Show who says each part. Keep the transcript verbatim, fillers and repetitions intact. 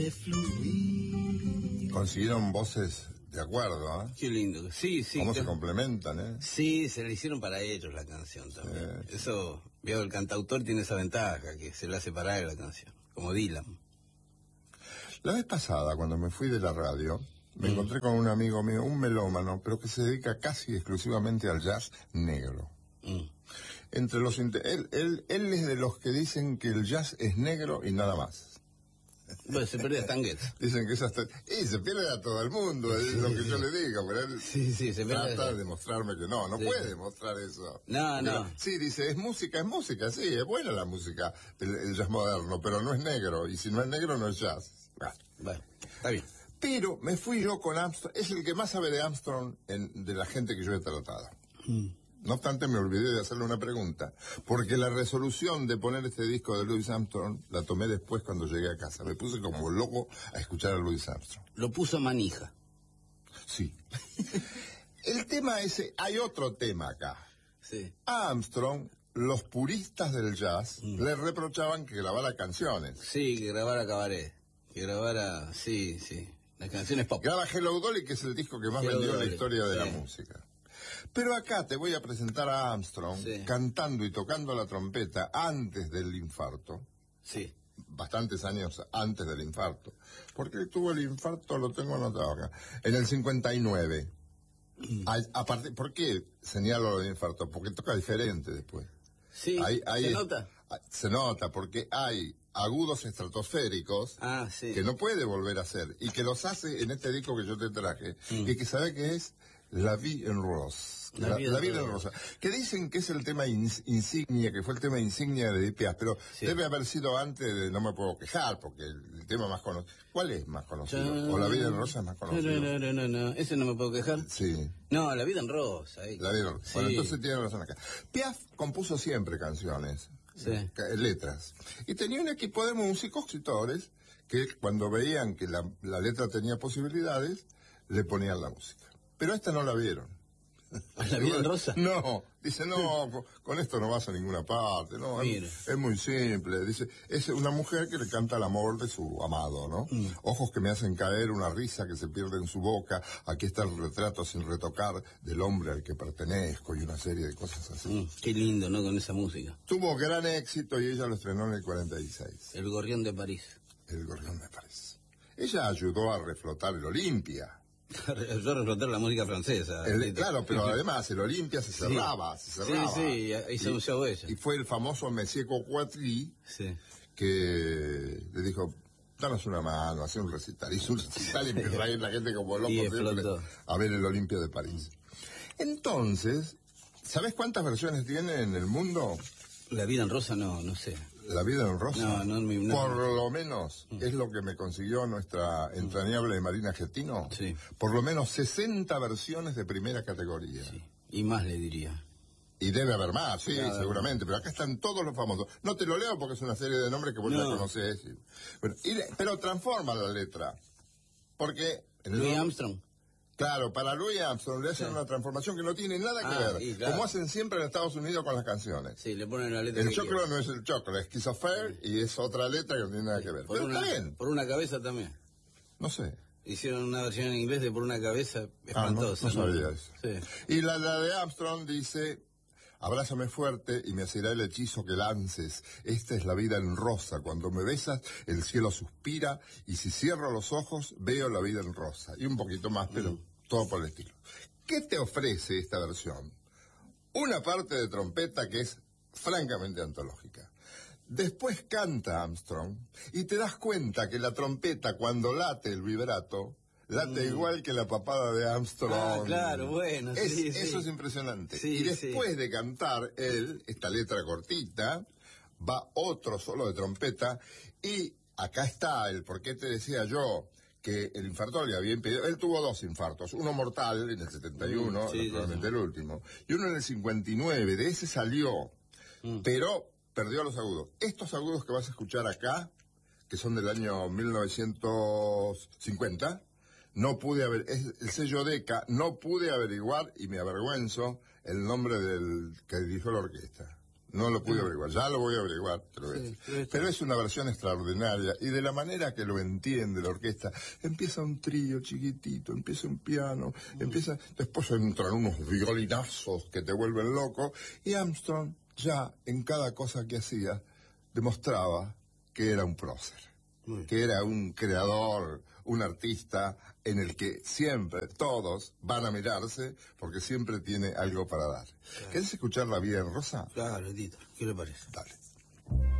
Speaker 1: Consiguieron voces de acuerdo, ¿eh?
Speaker 2: Qué lindo. Sí, sí.
Speaker 1: Cómo
Speaker 2: que...
Speaker 1: se complementan, ¿eh?
Speaker 2: Sí, se le hicieron para ellos la canción también. Sí. Eso, veo, el cantautor tiene esa ventaja, que se le hace para él la canción, como Dylan.
Speaker 1: La vez pasada, cuando me fui de la radio, me mm. encontré con un amigo mío, un melómano, pero que se dedica casi exclusivamente al jazz negro. Mm. Entre los él, él, él es de los que dicen que el jazz es negro y nada más.
Speaker 2: Bueno, se pierde a Tangueta.
Speaker 1: Dicen que es hasta... Y se pierde a todo el mundo, es sí, lo que yo le digo, pero él
Speaker 2: sí, sí, se
Speaker 1: trata de demostrarme que no, no sí. puede demostrar eso.
Speaker 2: No,
Speaker 1: pero,
Speaker 2: no.
Speaker 1: Sí, dice, es música, es música, sí, es buena la música, el, el jazz moderno, pero no es negro, y si no es negro no es jazz.
Speaker 2: Bueno, bueno está bien.
Speaker 1: Pero me fui yo con Armstrong, es el que más sabe de Armstrong en, de la gente que yo he tratado. Mm. No obstante, me olvidé de hacerle una pregunta, porque la resolución de poner este disco de Louis Armstrong la tomé después cuando llegué a casa. Me puse como loco a escuchar a Louis Armstrong.
Speaker 2: Lo puso manija.
Speaker 1: Sí. El tema ese, hay otro tema acá.
Speaker 2: Sí.
Speaker 1: A Armstrong, los puristas del jazz mm. le reprochaban que grabara canciones.
Speaker 2: Sí, que grabara cabaret. Que grabara, sí, sí, las canciones pop.
Speaker 1: Graba Hello Dolly, que es el disco que más Hello vendió en la historia de sí. la música. Pero acá te voy a presentar a Armstrong sí. cantando y tocando la trompeta antes del infarto.
Speaker 2: Sí.
Speaker 1: Bastantes años antes del infarto. ¿Por qué tuvo el infarto? Lo tengo anotado acá. En el cincuenta y nueve. Mm. A, a part... ¿Por qué señalo el infarto? Porque toca diferente después.
Speaker 2: Sí,
Speaker 1: hay, hay,
Speaker 2: se nota.
Speaker 1: Se nota porque hay agudos estratosféricos
Speaker 2: ah, sí.
Speaker 1: que no puede volver a hacer y que los hace en este disco que yo te traje mm. y que sabe que es La Vie en Rose. La, la, vida, la vida en rosa. Que dicen que es el tema ins, insignia, que fue el tema insignia de Edith Piaf, pero sí. debe haber sido antes de No me puedo quejar, porque el, el tema más conocido. ¿Cuál es más conocido? ¿O La Vida en Rosa es más conocido?
Speaker 2: No, no, no, no, no. ¿Ese No me puedo quejar?
Speaker 1: Sí.
Speaker 2: No, La Vida en Rosa. Ahí.
Speaker 1: La Vida en Rosa. Sí. Bueno, entonces tiene razón acá. Piaf compuso siempre canciones,
Speaker 2: sí.
Speaker 1: letras. Y tenía un equipo de músicos, compositores, que cuando veían que la, la letra tenía posibilidades, le ponían la música. Pero esta no la vieron.
Speaker 2: ¿La Vida en Rosa?
Speaker 1: No, dice, no, con esto no vas a ninguna parte, no, es, es muy simple, dice, es una mujer que le canta el amor de su amado, ¿no? Mm. Ojos que me hacen caer, una risa que se pierde en su boca, aquí está el retrato sin retocar del hombre al que pertenezco y una serie de cosas así.
Speaker 2: Mm, qué lindo, ¿no? Con esa música.
Speaker 1: Tuvo gran éxito y ella lo estrenó en el cuarenta y seis.
Speaker 2: El Gorrión de París.
Speaker 1: El Gorrión de París. Ella ayudó a reflotar el Olimpia.
Speaker 2: Yo reflotar la música francesa.
Speaker 1: El, claro, pero además el Olimpia se cerraba, sí. se cerraba.
Speaker 2: Sí, sí, hizo un show ella.
Speaker 1: Y fue el famoso Monsieur Coquatry
Speaker 2: sí.
Speaker 1: que le dijo, danos una mano, hace un recital. Hizo un recital y empezó a ir la gente como loco a ver el Olimpia de París. Entonces, ¿sabes cuántas versiones tiene en el mundo?
Speaker 2: La Vida en Rosa, no, no sé.
Speaker 1: La Vida en Rosa,
Speaker 2: no, no, no,
Speaker 1: por no. lo menos, mm. es lo que me consiguió nuestra entrañable Marina Getino,
Speaker 2: sí.
Speaker 1: por lo menos sesenta versiones de primera categoría.
Speaker 2: Sí. Y más le diría.
Speaker 1: Y debe haber más, sí, claro. seguramente, pero acá están todos los famosos. No te lo leo porque es una serie de nombres que vos no. ya conocés. Bueno, y, pero transforma la letra, porque...
Speaker 2: Louis Armstrong.
Speaker 1: Claro, para Louis Armstrong le hacen sí. una transformación que no tiene nada que
Speaker 2: ah,
Speaker 1: ver,
Speaker 2: sí, claro.
Speaker 1: como hacen siempre en Estados Unidos con las canciones.
Speaker 2: Sí, le ponen la letra.
Speaker 1: El choclo no es el choclo, es Schizophère sí. y es otra letra que no tiene nada sí. que ver.
Speaker 2: Por
Speaker 1: Pero
Speaker 2: una,
Speaker 1: está bien.
Speaker 2: Por una cabeza también.
Speaker 1: No sé.
Speaker 2: Hicieron una versión en inglés de Por una cabeza espantosa.
Speaker 1: Ah, no, no sabía eso.
Speaker 2: Sí.
Speaker 1: Y la, la de Armstrong dice... Abrázame fuerte y me hacirá el hechizo que lances. Esta es la vida en rosa. Cuando me besas, el cielo suspira y si cierro los ojos, veo la vida en rosa. Y un poquito más, pero mm. todo por el estilo. ¿Qué te ofrece esta versión? Una parte de trompeta que es francamente antológica. Después canta Armstrong y te das cuenta que la trompeta, cuando late el vibrato, late mm. igual que la papada de Armstrong.
Speaker 2: Ah, claro, bueno,
Speaker 1: es,
Speaker 2: sí,
Speaker 1: Eso
Speaker 2: sí.
Speaker 1: es impresionante.
Speaker 2: Sí,
Speaker 1: y después
Speaker 2: sí.
Speaker 1: de cantar él, esta letra cortita, va otro solo de trompeta, y acá está el por qué te decía yo que el infarto le había impedido. Él tuvo dos infartos, uno mortal en el setenta y uno, mm, sí, probablemente sí, sí. el último, y uno en el cincuenta y nueve, de ese salió, mm. pero perdió los agudos. Estos agudos que vas a escuchar acá, que son del año mil novecientos cincuenta, no pude haber, es el sello Decca, no pude averiguar, y me avergüenzo, el nombre del que dirigió la orquesta. no lo pude averiguar, ya lo voy a averiguar, te lo voy a decir.
Speaker 2: Sí,
Speaker 1: Pero es una versión extraordinaria, y de la manera que lo entiende la orquesta, empieza un trío chiquitito, empieza un piano, mm. empieza, después entran unos violinazos que te vuelven loco, y Armstrong ya en cada cosa que hacía demostraba que era un prócer, mm. que era un creador, un artista en el que siempre todos van a mirarse porque siempre tiene algo para dar. Claro. ¿Querés escucharla bien, Rosa?
Speaker 2: Claro, Edito, ¿qué le parece?
Speaker 1: Dale.